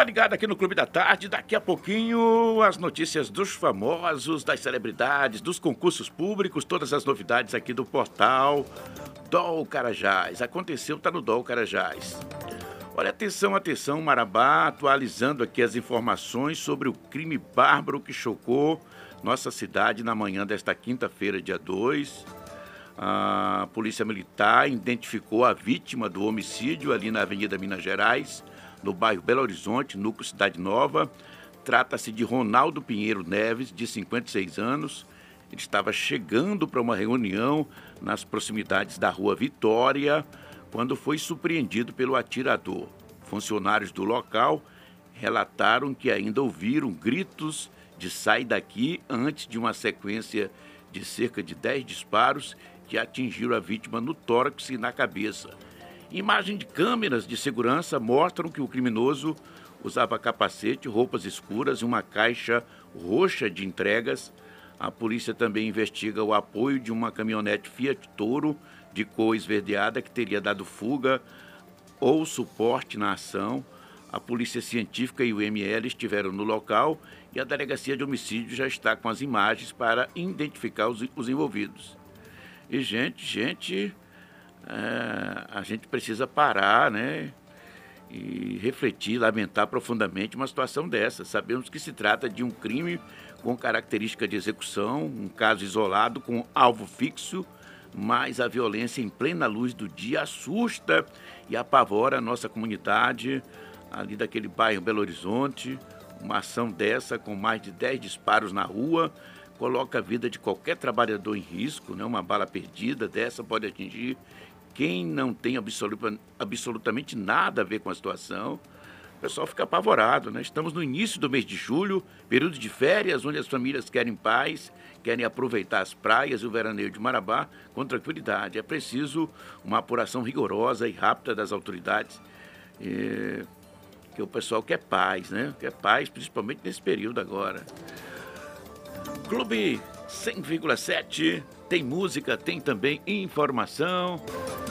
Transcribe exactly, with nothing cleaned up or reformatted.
ligado aqui no Clube da Tarde. Daqui a pouquinho, as notícias dos famosos, das celebridades, dos concursos públicos, todas as novidades aqui do portal D O L Carajás. Aconteceu, tá no D O L Carajás. Olha, atenção, atenção, Marabá, atualizando aqui as informações sobre o crime bárbaro que chocou nossa cidade na manhã desta quinta-feira, dia dois. A Polícia Militar identificou a vítima do homicídio ali na Avenida Minas Gerais, no bairro Belo Horizonte, núcleo Cidade Nova. Trata-se de Ronaldo Pinheiro Neves, de cinquenta e seis anos. Ele estava chegando para uma reunião nas proximidades da Rua Vitória, quando foi surpreendido pelo atirador. Funcionários do local relataram que ainda ouviram gritos de "sai daqui" antes de uma sequência de cerca de dez disparos que atingiram a vítima no tórax e na cabeça. Imagens de câmeras de segurança mostram que o criminoso usava capacete, roupas escuras e uma caixa roxa de entregas. A polícia também investiga o apoio de uma caminhonete Fiat Toro de cor esverdeada que teria dado fuga ou suporte na ação. A Polícia Científica e o M L estiveram no local e a Delegacia de Homicídio já está com as imagens para identificar os, os envolvidos. E, gente, gente, é, a gente precisa parar, né? E refletir, lamentar profundamente uma situação dessa. Sabemos que se trata de um crime com característica de execução, um caso isolado com alvo fixo, mas a violência em plena luz do dia assusta e apavora a nossa comunidade ali daquele bairro Belo Horizonte. Uma ação dessa, com mais de dez disparos na rua, coloca a vida de qualquer trabalhador em risco, né? Uma bala perdida dessa pode atingir quem não tem absoluta, absolutamente nada a ver com a situação. O pessoal fica apavorado, né? Estamos no início do mês de julho, período de férias, onde as famílias querem paz, querem aproveitar as praias e o veraneio de Marabá com tranquilidade. É preciso uma apuração rigorosa e rápida das autoridades, é, que o pessoal quer paz, né? Quer paz, principalmente nesse período agora. Clube cem vírgula sete, tem música, tem também informação.